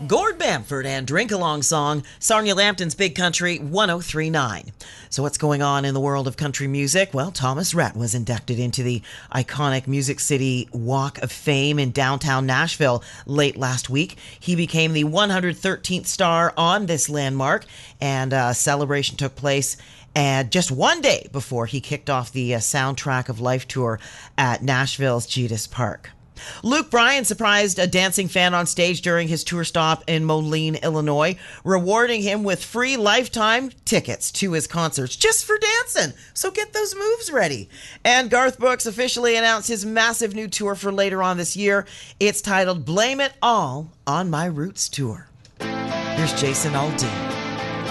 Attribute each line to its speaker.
Speaker 1: Gord Bamford and Drink Along song, Sarnia Lambton's Big Country 1039. So what's going on in the world of country music? Well, Thomas Rhett was inducted into the iconic Music City Walk of Fame in downtown Nashville late last week. He became the 113th star on this landmark, and a celebration took place and just one day before he kicked off the Soundtrack of Life tour at Nashville's Getis Park. Luke Bryan surprised a dancing fan on stage during his tour stop in Moline, Illinois, rewarding him with free lifetime tickets to his concerts just for dancing. So get those moves ready. And Garth Brooks officially announced his massive new tour for later on this year. It's titled Blame It All on My Roots Tour. Here's Jason Aldean.